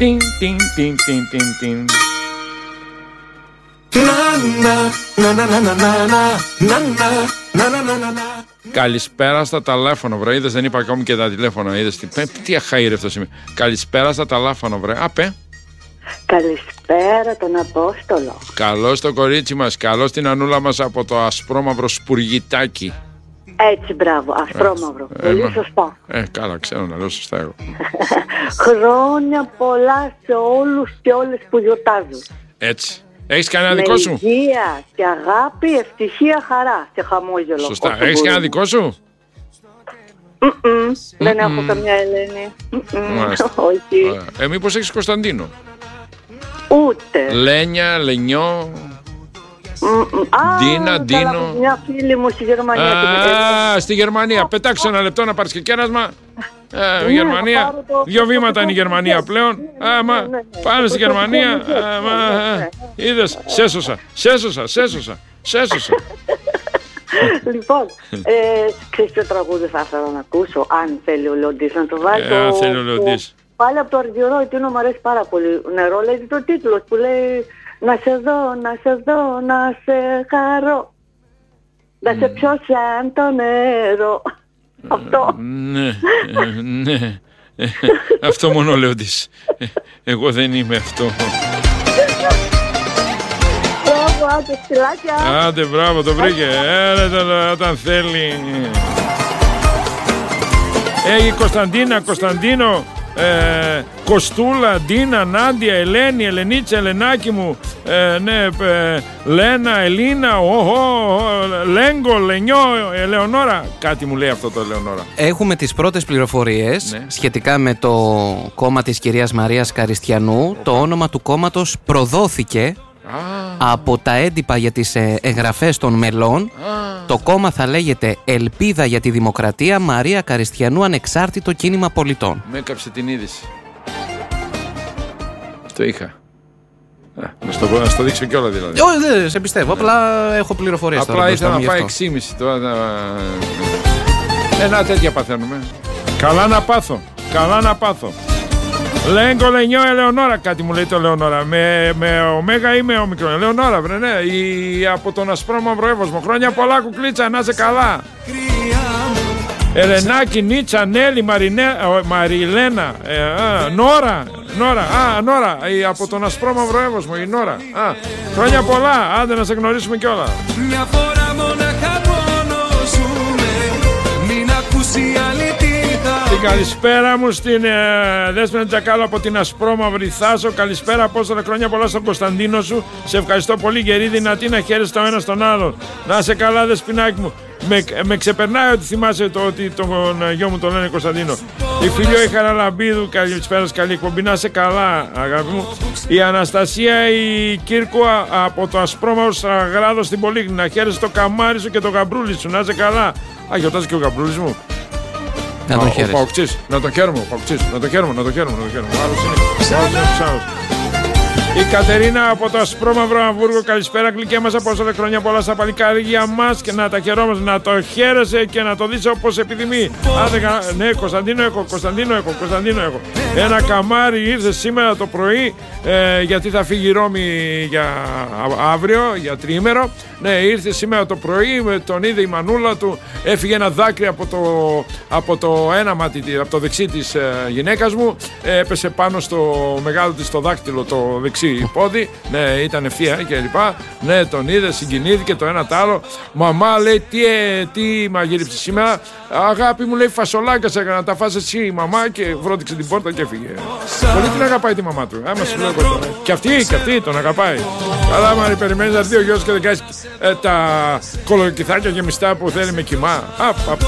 Τιν, τιν, τιν, τιν, τιν, τιν. Καλησπέρα στα τηλέφωνο, βρε. Είδες, δεν είπα ακόμη και τα τηλέφωνα. Είδες τι αχαήρευτο είμαι. Καλησπέρα στα τηλέφωνο, βρε. Απέ. Καλησπέρα τον Απόστολο. Καλώς το κορίτσι μας. Καλώς την Ανούλα μας από το ασπρόμαυρο σπουργητάκι. Έτσι, μπράβο, ασπρόμαυρο. Πολύ σωστά. Καλά, ξέρω να λέω σωστά εγώ. Χρόνια πολλά σε όλους και όλες που γιορτάζουν. Έτσι. Έχεις κανένα δικό σου? Υγεία και αγάπη, ευτυχία, χαρά και χαμόγελο. Σωστά. Έχεις κανένα δικό σου? Δεν έχω καμιά Ελένη. Όχι. Μήπως έχεις Κωνσταντίνο? Ούτε. Λένια, Λενιό. Ντίνα, Ντίνο. Μια φίλη μου στη Γερμανία. Στη Γερμανία. Πετάξε ένα λεπτό να πάρεις και κέρασμα. Γερμανία. 2 βήματα είναι η Γερμανία πλέον. Πάνε στη Γερμανία. Είδες, σέσωσα. Λοιπόν, ξέρεις ποιο τραγούδι θα ήθελα να ακούσω, αν θέλει ο Λεοντής να το βάλει? Αν θέλει ο Λεοντής. Πάλι από το Αργυρό, εκείνο μου αρέσει πάρα πολύ. Νερό λέει το τίτλος που λέει να σε δω, να σε χαρώ, να σε πιω σαν το νερό. Αυτό. Ναι. Αυτό μόνο ο Λεοντής. Εγώ δεν είμαι αυτό. Μπράβο, άντε στυλάκια. Άντε, μπράβο, το βρήκε. Όταν θέλει. Κωνσταντίνο, Κωστούλα, Ντίνα, Νάντια, Ελένη, Ελενίτσα, Ελενάκη μου, Λένα, Ελίνα, Λέγκο, Λενιό, Ελεονόρα. Κάτι μου λέει αυτό το Ελεονόρα. Έχουμε τις πρώτες πληροφορίες σχετικά με το κόμμα της κυρίας Μαρίας Καριστιανού. Το όνομα του κόμματος προδόθηκε από τα έντυπα για τις εγγραφές των μελών. Το κόμμα θα λέγεται Ελπίδα για τη Δημοκρατία Μαρία Καριστιανού Ανεξάρτητο Κίνημα Πολιτών. Με έκαψε την είδηση. Το είχα. Να στο δείξω κιόλα δηλαδή. Όχι, δεν σε πιστεύω. Απλά έχω πληροφορίες. Απλά ήθελα να πάει 6,5 τώρα. Τέτοια παθαίνουμε. Καλά να πάθω. Λέγκο, Λενιό, Ελεονόρα. Κάτι μου λέει το Ελεονόρα. Με ωμέγα ή με όμικρον? Ελεονόρα, βρε, ναι. Από τον ασπρόμαυρο Εύωσμο. Χρόνια πολλά, κουκλίτσα, να είσαι καλά. Ελενάκη, Νίτσα, Νέλη, Μαριλένα, Νόρα. Από τον ασπρόμαυρο Εύωσμο, η Νόρα. Χρόνια πολλά, άντε να σε γνωρίσουμε κιόλα. Μια φορά μονάχα μόνο ζούμε, μην ακούσει αλήθεια. Την καλησπέρα μου στην Δέσποινα Τζακάλου από την ασπρόμαυρη Θάσο. Καλησπέρα, Απόστολε, χρόνια πολλά στον Κωνσταντίνο σου. Σε ευχαριστώ πολύ, γερή, δυνατή, να χαίρεσαι το ένα στον άλλον. Να είσαι καλά, Δεσποινάκι μου. Με ξεπερνάει ότι θυμάσαι ότι τον γιο μου τον λένε Κωνσταντίνο. Η Φιλιό η Χαραλαμπίδου, καλησπέρα, καλή εκπομπή. Να είσαι καλά, αγάπη μου. Η Αναστασία η Κύρκου από το ασπρόμαυρο Στραγράδο στην Πολύχνη. Να χαίρεσαι το καμάρι σου και το γαμπρούλι σου. Να είσαι καλά. Γιορτάζει και ο γαμπρούλης μου. Να τον χαίρεσαι. Να τον χαίρουμε. Άλλος είναι. Η Κατερίνα από το ασπρόμαυρο Αμβούργο. Καλησπέρα, γλυκιά μας, Απόστολε, χρόνια πολλά στα παλικάρια μας και να τα χαιρόμαστε, να το χαίρεσαι και να το δεις όπως επιθυμεί. Ναι, Κωνσταντίνο έχω. Ένα καμάρι ήρθε σήμερα το πρωί, γιατί θα φύγει η Ρώμη για αύριο, για τριήμερο. Ναι, ήρθε σήμερα το πρωί, τον είδε η μανούλα του, έφυγε ένα δάκρυ από το ένα μάτι, από το δεξί της γυναίκας μου, έπεσε πάνω στο μεγάλο της το δάκτυλο, το δεξί πόδι. Ναι, ήταν ευθεία και λοιπά. Ναι, τον είδε, συγκινήθηκε το ένα το άλλο. Μαμά, λέει, τι μαγείριψε σήμερα? Αγάπη μου, λέει, φασολάκια σε έκανα, τα φας εσύ, η μαμά, και βρόντιξε την πόρτα και έφυγε. Πολύ την αγαπάει τη μαμά του. Άμα σου λέω τώρα. Και αυτή τον αγαπάει. Καλά, μα περιμένεις να έρθει ο γιος και δεν κάνεις τα κολοκυθάκια γεμιστά που θέλει με κοιμά.